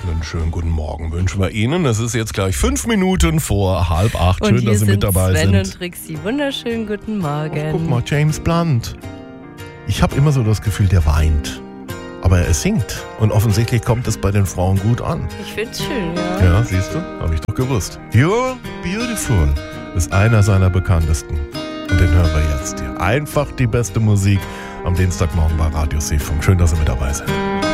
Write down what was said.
Einen schönen guten Morgen wünschen wir Ihnen. Es ist jetzt gleich 5 Minuten vor 7:30. Schön, dass Sie mit dabei sind. Sven und Trixie, wunderschönen guten Morgen. Guck mal, James Blunt. Ich habe immer so das Gefühl, der weint. Aber er singt. Und offensichtlich kommt es bei den Frauen gut an. Ich find's schön, ja. Ja, siehst du? Habe ich doch gewusst. You're Beautiful ist einer seiner bekanntesten. Und den hören wir jetzt hier. Einfach die beste Musik am Dienstagmorgen bei Radio Seefunk. Schön, dass Sie mit dabei sind.